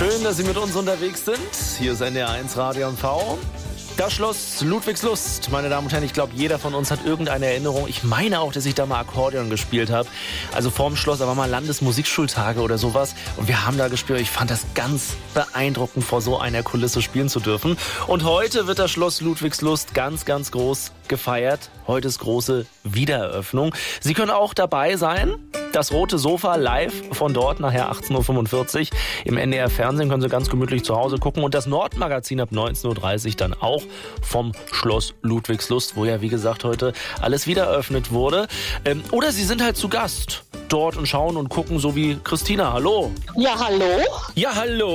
Schön, dass Sie mit uns unterwegs sind. Hier ist NDR1 Radio &V. Das Schloss Ludwigslust, meine Damen und Herren, ich glaube, jeder von uns hat irgendeine Erinnerung. Ich meine auch, dass ich da mal Akkordeon gespielt habe. Also vorm Schloss, aber mal Landesmusikschultage oder sowas. Und wir haben da gespielt. Ich fand das ganz beeindruckend, vor so einer Kulisse spielen zu dürfen. Und heute wird das Schloss Ludwigslust ganz, ganz groß gefeiert. Heute ist große Wiedereröffnung. Sie können auch dabei sein. Das Rote Sofa live von dort nachher 18.45 Uhr. Im NDR Fernsehen können Sie ganz gemütlich zu Hause gucken. Und das Nordmagazin ab 19.30 Uhr dann auch vom Schloss Ludwigslust, wo ja, wie gesagt, heute alles wieder eröffnet wurde. Oder Sie sind halt zu Gast dort und schauen und gucken, so wie Christina. Hallo. Ja, hallo. Ja, hallo.